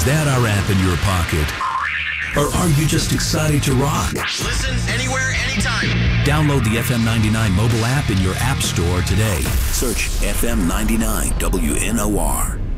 that our app in your pocket? Or are you just excited to rock? Listen anywhere, anytime. Download the FM 99 mobile app in your app store today. Search FM 99 WNOR.